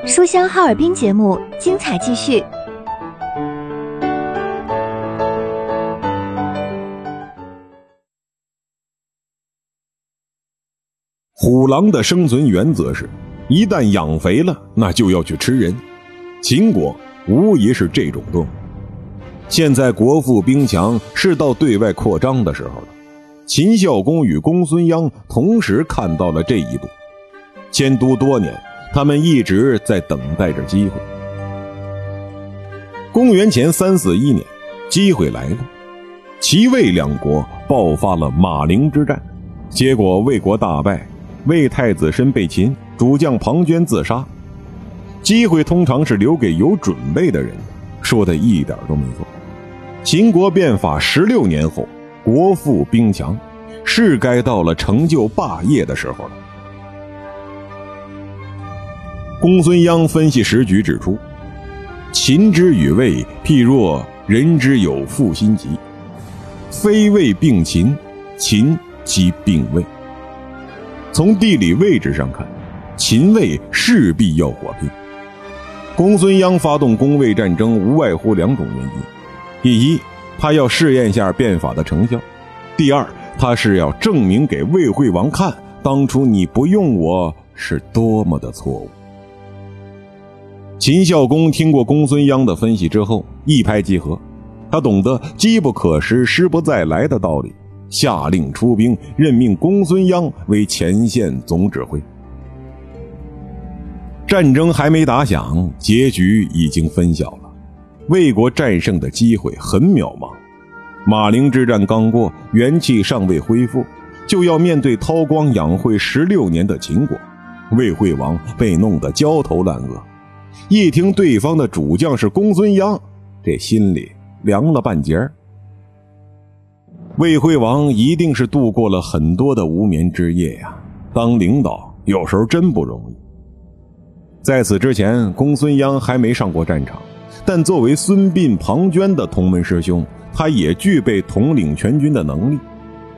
书香哈尔滨节目精彩继续。 虎狼的生存原则是，一旦养肥了，那就要去吃人。秦国无疑是这种动物。现在国富兵强，是到对外扩张的时候了。秦孝公与公孙鞅同时看到了这一步，迁都多年，他们一直在等待着机会。公元前341年，机会来了，齐魏两国爆发了马陵之战，结果魏国大败，魏太子申被擒，主将庞涓自杀。机会通常是留给有准备的人的，说的一点都没错。秦国变法16年后，国富兵强，是该到了成就霸业的时候了。公孙鞅分析时局指出，秦之与魏，譬若人之有负心疾，非魏并秦，秦即并魏。从地理位置上看，秦魏势必要火拼。公孙鞅发动攻魏战争无外乎两种原因：第一，他要试验下变法的成效；第二，他是要证明给魏惠王看，当初你不用我是多么的错误。秦孝公听过公孙鞅的分析之后，一拍即合，他懂得机不可失，失不再来的道理，下令出兵，任命公孙鞅为前线总指挥。战争还没打响，结局已经分晓了。魏国战胜的机会很渺茫，马陵之战刚过，元气尚未恢复，就要面对韬光养晦16年的秦国。魏惠王被弄得焦头烂额，一听对方的主将是公孙鞅，这心里凉了半截儿。魏惠王一定是度过了很多的无眠之夜呀，当领导有时候真不容易。在此之前，公孙鞅还没上过战场，但作为孙膑、庞涓的同门师兄，他也具备统领全军的能力。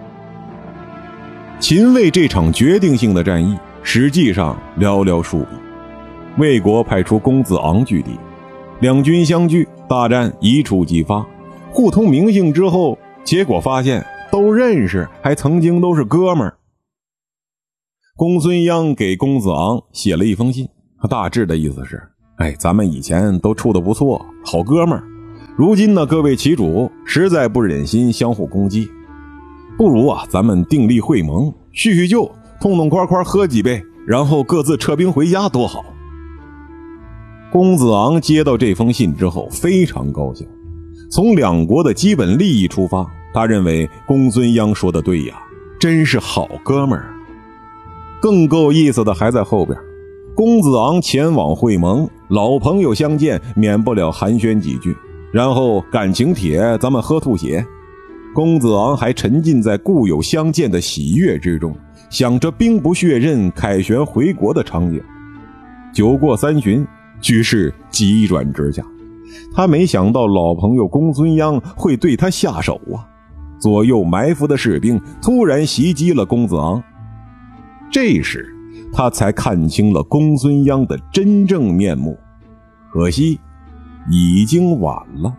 秦魏这场决定性的战役实际上寥寥数笔，魏国派出公子昂据敌，两军相聚，大战一触即发，互通名姓之后，结果发现都认识，还曾经都是哥们儿。公孙鞅给公子昂写了一封信，大致的意思是，咱们以前都处得不错，好哥们儿，如今呢，各位旗主实在不忍心相互攻击，不如咱们订立会盟，叙叙旧，痛痛快快喝几杯，然后各自撤兵回家，多好。公子昂接到这封信之后非常高兴，从两国的基本利益出发，他认为公孙鞅说的对呀，真是好哥们儿。更够意思的还在后边，公子昂前往会盟，老朋友相见，免不了寒暄几句，然后感情帖，咱们喝吐血。公子昂还沉浸在故友相见的喜悦之中，想着兵不血刃凯旋回国的场景。酒过3巡，局势急转直下，他没想到老朋友公孙鞅会对他下手啊！左右埋伏的士兵突然袭击了公子昂，这时他才看清了公孙鞅的真正面目，可惜已经晚了。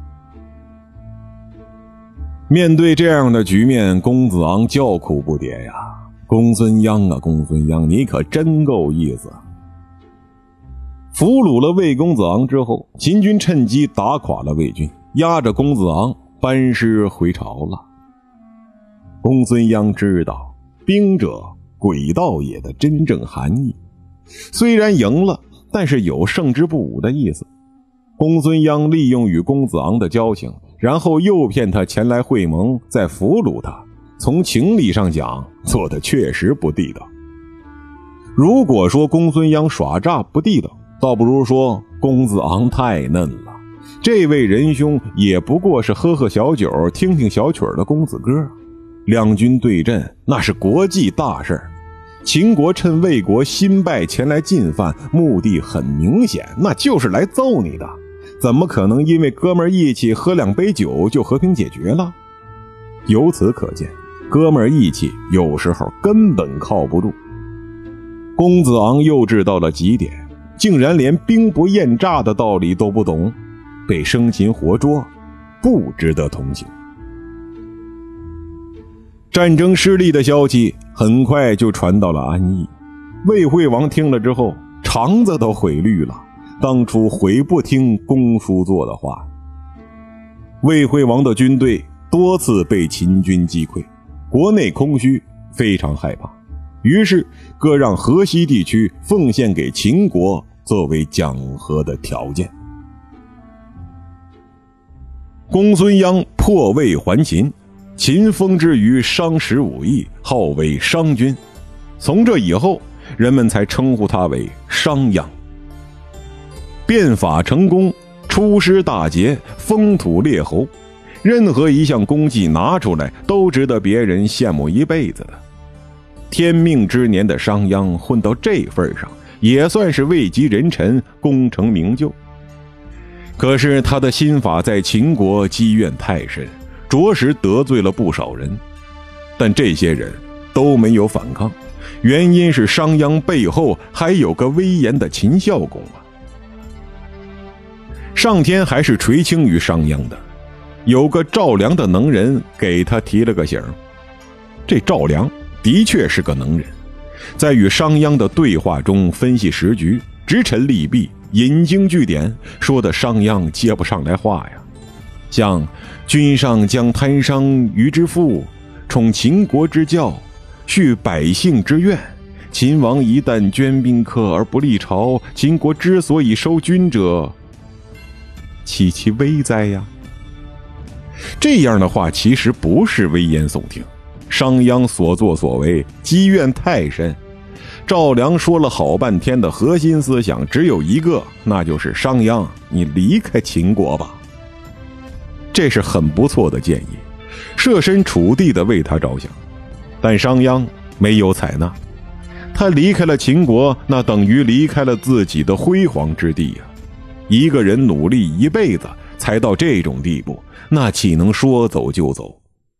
面对这样的局面，公子昂叫苦不迭呀！公孙鞅啊，公孙鞅，你可真够意思。俘虏了魏公子昂之后，秦军趁机打垮了魏军，押着公子昂班师回朝了。公孙鞅知道兵者诡道也的真正含义，虽然赢了，但是有胜之不武的意思。公孙鞅利用与公子昂的交情，然后诱骗他前来会盟，再俘虏他，从情理上讲，做的确实不地道。如果说公孙鞅耍诈不地道，倒不如说公子昂太嫩了。这位仁兄也不过是喝喝小酒，听听小曲的公子哥。两军对阵，那是国际大事。秦国趁魏国新败前来进犯，目的很明显，那就是来揍你的。怎么可能因为哥们义气喝2杯酒就和平解决了？由此可见，哥们义气有时候根本靠不住。公子昂幼稚到了极点， 竟然连兵不厌诈的道理都不懂，被生擒活捉，不值得同情。战争失利的消息很快就传到了安邑，魏惠王听了之后肠子都悔绿了，当初悔不听公叔做的话。魏惠王的军队多次被秦军击溃，国内空虚，非常害怕，于是割让河西地区奉献给秦国作为讲和的条件。公孙鞅破魏还秦，秦封之于商15邑，号为商君。从这以后，人们才称呼他为商鞅。变法成功，出师大捷，封土列侯，任何一项功绩拿出来都值得别人羡慕一辈子的。天命之年的商鞅混到这份上，也算是位极人臣，功成名就。可是他的心法在秦国积怨太深，着实得罪了不少人，但这些人都没有反抗，原因是商鞅背后还有个威严的秦孝公啊。上天还是垂青于商鞅的，有个赵良的能人给他提了个醒。这赵良的确是个能人，在与商鞅的对话中分析时局，直陈利弊，引经据典，说的商鞅接不上来话呀。像君上将贪商于之富，宠秦国之教，恤百姓之怨，秦王一旦捐宾客而不立朝，秦国之所以收君者，岂其危哉呀。这样的话其实不是危言耸听，商鞅所作所为积怨太深。赵良说了好半天的核心思想只有一个，那就是商鞅，你离开秦国吧。这是很不错的建议，设身处地地为他着想。但商鞅没有采纳，他离开了秦国，那等于离开了自己的辉煌之地啊。一个人努力一辈子才到这种地步，那岂能说走就走？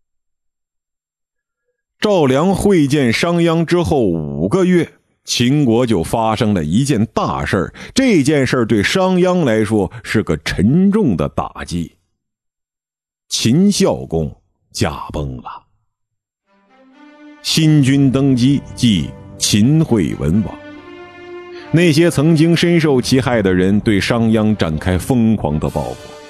赵良会见商鞅之后5个月，秦国就发生了一件大事，这件事对商鞅来说是个沉重的打击。秦孝公驾崩了。新君登基，即秦惠文王。那些曾经深受其害的人对商鞅展开疯狂的报复，